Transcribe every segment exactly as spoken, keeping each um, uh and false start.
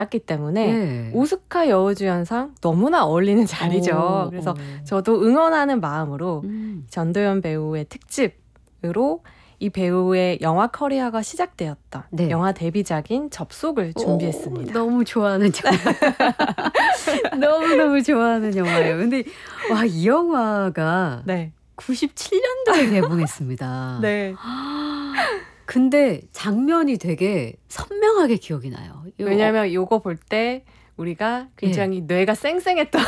기 때문에 네. 오스카 여우주연상 너무나 어울리는 자리죠. 어, 그래서 어. 저도 응원하는 마음으로 음. 전도연 배우의 특집으로 이 배우의 영화 커리어가 시작되었던 네. 영화 데뷔작인 접속을 준비했습니다. 오, 너무 좋아하는 영화. 너무너무 좋아하는 영화예요. 근데 와, 이 영화가 네. 구십칠 년도에 개봉했습니다. 네. 근데 장면이 되게 선명하게 기억이 나요. 이거 왜냐하면 이거 볼 때 우리가 굉장히 뇌가 쌩쌩했던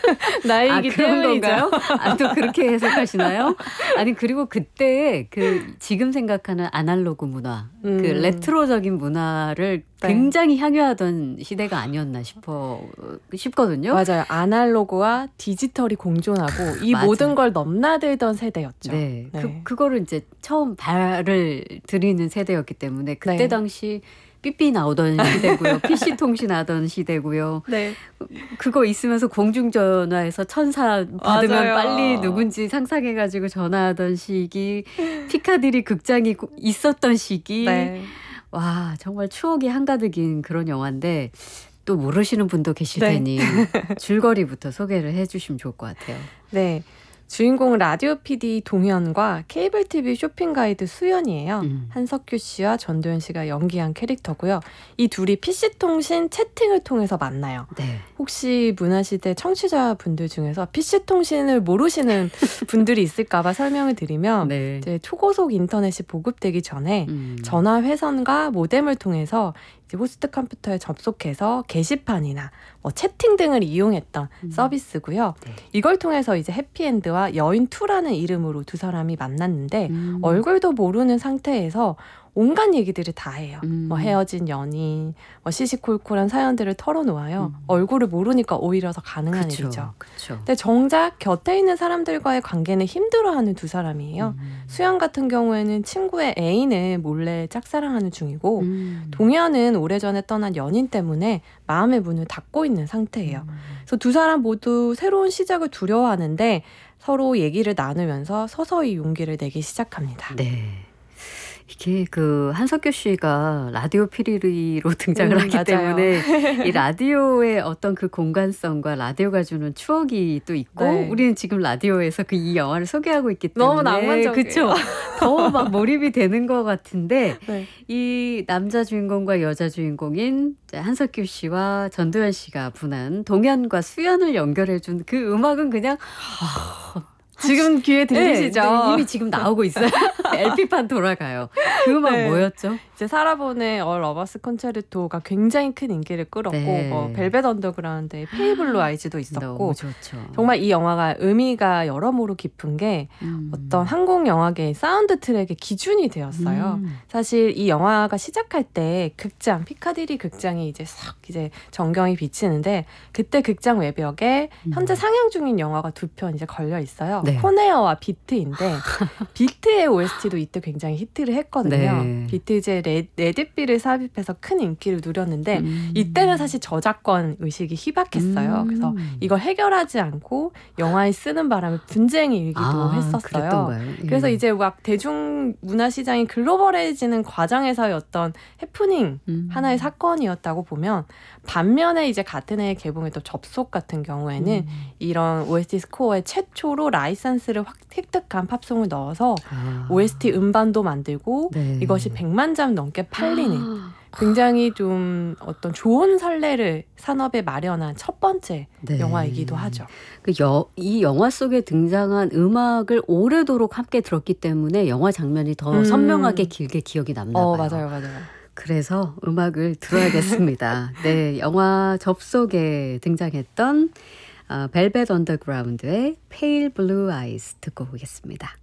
나이기 아, 그런 때문이죠. 건가요? 아, 또 그렇게 해석하시나요? 아니, 그리고 그때 그 지금 생각하는 아날로그 문화, 음. 그 레트로적인 문화를 네. 굉장히 향유하던 시대가 아니었나 싶어 싶거든요. 맞아요. 아날로그와 디지털이 공존하고 이 맞아. 모든 걸 넘나들던 세대였죠. 네, 네. 그 그거를 이제 처음 발을 들이는 세대였기 때문에 그때 네. 당시 삐삐 나오던 시대고요. 피씨 통신하던 시대고요. 네. 그거 있으면서 공중전화에서 천사 받으면 맞아요. 빨리 누군지 상상해가지고 전화하던 시기, 피카디리 극장이 있었던 시기. 네. 와, 정말 추억이 한가득인 그런 영화인데 또 모르시는 분도 계실 네. 테니 줄거리부터 소개를 해주시면 좋을 것 같아요. 네. 주인공 라디오 피디 동현과 케이블 티비 쇼핑 가이드 수연이에요. 음. 한석규 씨와 전도연 씨가 연기한 캐릭터고요. 이 둘이 피씨통신 채팅을 통해서 만나요. 네. 혹시 문화시대 청취자분들 중에서 피씨통신을 모르시는 분들이 있을까 봐 설명을 드리면 네. 이제 초고속 인터넷이 보급되기 전에 음. 전화 회선과 모뎀을 통해서 이제 호스트 컴퓨터에 접속해서 게시판이나 뭐 채팅 등을 이용했던 음. 서비스고요. 네. 이걸 통해서 이제 해피엔드와 여인투라는 이름으로 두 사람이 만났는데 음. 얼굴도 모르는 상태에서 온갖 얘기들을 다 해요. 음. 뭐 헤어진 연인, 뭐 시시콜콜한 사연들을 털어놓아요. 음. 얼굴을 모르니까 오히려 더 가능한 그쵸, 일이죠. 그쵸. 근데 정작 곁에 있는 사람들과의 관계는 힘들어하는 두 사람이에요. 음. 수연 같은 경우에는 친구의 애인을 몰래 짝사랑하는 중이고 음. 동현은 오래전에 떠난 연인 때문에 마음의 문을 닫고 있는 상태예요. 음. 그래서 두 사람 모두 새로운 시작을 두려워하는데 서로 얘기를 나누면서 서서히 용기를 내기 시작합니다. 네. 이게 그 한석규 씨가 라디오 피리리로 등장을 음, 하기 맞아요. 때문에 이 라디오의 어떤 그 공간성과 라디오가 주는 추억이 또 있고 네. 우리는 지금 라디오에서 그 이 영화를 소개하고 있기 때문에 너무 낭만적이에요. 그쵸? 더 막 몰입이 되는 것 같은데 네. 이 남자 주인공과 여자 주인공인 한석규 씨와 전도연 씨가 분한 동현과 수연을 연결해준 그 음악은 그냥 아, 지금 귀에 들리시죠? 네, 네, 이미 지금 나오고 있어요. 엘피판 돌아가요. 그 음악 네. 뭐였죠? 이제 사라본의 얼 러버스 콘체르토가 굉장히 큰 인기를 끌었고 네. 뭐 벨벳 언더그라운드의 페이블루 아이즈도 있었고 너무 좋죠. 정말 이 영화가 의미가 여러모로 깊은 게 음. 어떤 한국 영화계의 사운드 트랙의 기준이 되었어요. 음. 사실 이 영화가 시작할 때 극장 피카디리 극장이 이제 싹 이제 전경이 비치는데 그때 극장 외벽에 음. 현재 상영 중인 영화가 두 편 이제 걸려 있어요. 네. 코네어와 비트인데 비트의 오에스티도 이때 굉장히 히트를 했거든요. 네. 비트 이제 레, 레드비를 삽입해서 큰 인기를 누렸는데 음. 이때는 사실 저작권 의식이 희박했어요. 음. 그래서 이걸 해결하지 않고 영화에 쓰는 바람에 분쟁이 일기도 아, 했었어요. 그랬던가요? 예. 그래서 이제 막 대중문화시장이 글로벌해지는 과정에서의 어떤 해프닝 음. 하나의 사건이었다고 보면 반면에 이제 같은 해에 개봉했던 접속 같은 경우에는 음. 이런 오에스티 스코어에 최초로 라이선스를 확 획득한 팝송을 넣어서 아. 오에스티 음반도 만들고 네. 이것이 백만 장 넘게 팔리는 아. 굉장히 좀 어떤 좋은 선례를 산업에 마련한 첫 번째 네. 영화이기도 하죠. 그 여, 이 영화 속에 등장한 음악을 오래도록 함께 들었기 때문에 영화 장면이 더 음. 선명하게 길게 기억이 남나 봐요. 어, 맞아요, 맞아요. 그래서 음악을 들어야겠습니다. 네, 영화 접속에 등장했던 어, 벨벳 언더그라운드의 Pale Blue Eyes 듣고 오겠습니다.